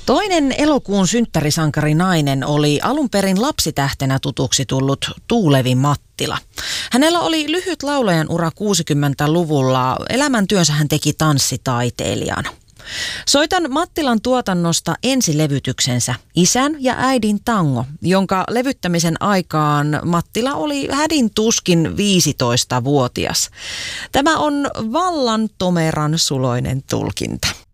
Toinen elokuun synttärisankarinainen oli alun perin lapsitähtenä tutuksi tullut Tuulevi Mattila. Hänellä oli lyhyt laulajan ura 60-luvulla. Elämäntyönsä hän teki tanssitaiteilijana. Soitan Mattilan tuotannosta ensilevytyksensä Isän ja äidin tango, jonka levyttämisen aikaan Mattila oli hädin tuskin 15-vuotias. Tämä on vallan tomeran suloinen tulkinta.